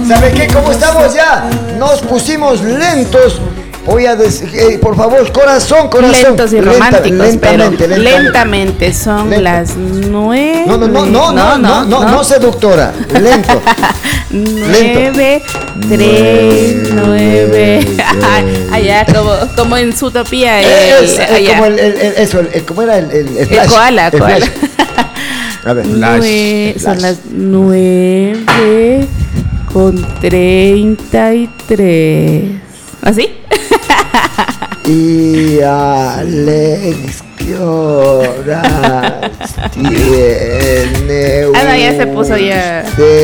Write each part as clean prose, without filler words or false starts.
¿Sabe qué? Como estamos ya, nos pusimos lentos. Voy a decir, por favor, corazón. Lentos y románticos, lentamente. Lentamente son las 9. No, seductora. Lento. 9, 3, 9. Allá, como en Zootopia. ¿Cómo era el flash? El koala. A ver, son las 9:33. ¿Así? Y Alex, ¿qué horas tiene? No, ya se puso ya.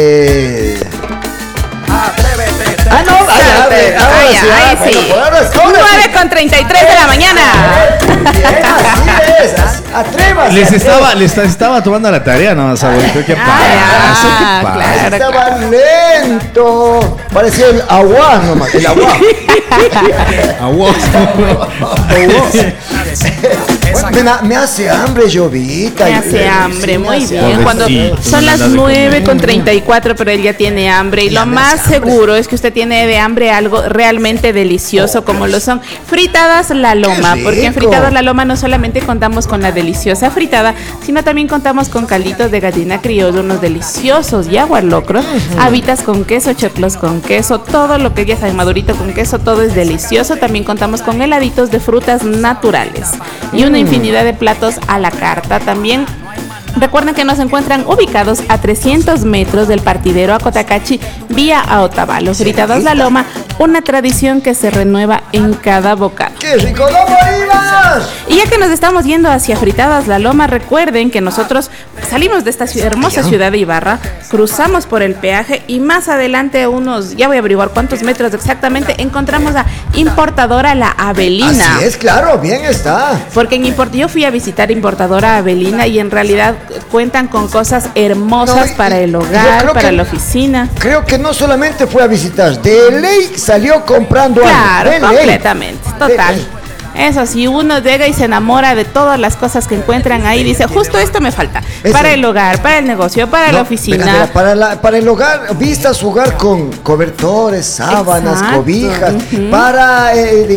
Ahora sí. 9:33 de la mañana. Así es. Atrévase. Les estaba tomando la tarea, nada más, abuelito. ¿Qué pasa? Claro. Estaba lento. Parecía el agua nomás. El agua. Me hace hambre, Jovita. Me hace hambre, muy bien. Cuando son las 9:34, pero él ya tiene hambre. Y lo más seguro es que usted tiene de hambre algo realmente delicioso, como lo son fritadas La Loma. Porque en Fritadas La Loma no solamente contamos con la deliciosa fritada, sino también contamos con calditos de gallina criollo, unos deliciosos yaguarlocros, habitas con queso, choclos con queso, todo lo que ya sabe, madurito con queso, todo es delicioso. También contamos con heladitos de frutas naturales y una infinidad de platos a la carta. También recuerden que nos encuentran ubicados a 300 metros del partidero a Cotacachi, vía a Otavalo. Fritadas La Loma, una tradición que se renueva en cada bocado. ¡Qué rico! ¿Cómo ibas? Y ya que nos estamos yendo hacia Fritadas La Loma, recuerden que nosotros salimos de esta hermosa ciudad de Ibarra, cruzamos por el peaje y más adelante ya voy a averiguar cuántos metros exactamente, encontramos a Importadora La Avelina. Así es, claro, bien está. Porque yo fui a visitar Importadora Avelina y en realidad cuentan con cosas hermosas para el hogar, para la oficina. Creo que no solamente fue a visitar, de ley salió comprando algo. Claro, completamente, total. Eso, si uno llega y se enamora de todas las cosas que encuentran ahí, dice, justo esto me falta. Para el hogar, para el negocio, para la oficina. Para el hogar, vista su hogar con cobertores, sábanas, cobijas. Para,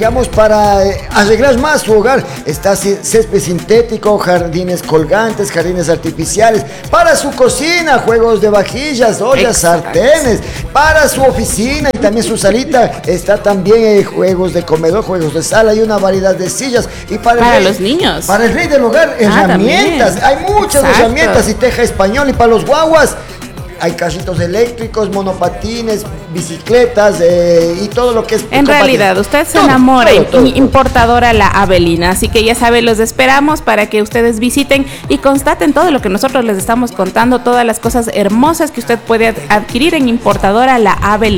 para arreglar más su hogar. Está césped sintético, jardines colgantes, jardines artificiales. Para su cocina, juegos de vajillas, ollas, sartenes. Para su oficina y también su salita, está también juegos de comedor, juegos de sala y una variedad de sillas. Y para los niños, para el rey del hogar, herramientas. Hay muchas herramientas y teja español. Y para los guaguas hay carritos eléctricos, monopatines, bicicletas y todo lo que es. En realidad, usted se enamora Importadora La Avelina. Así que ya sabe, los esperamos para que ustedes visiten y constaten todo lo que nosotros les estamos contando, todas las cosas hermosas que usted puede adquirir en Importadora La Avelina.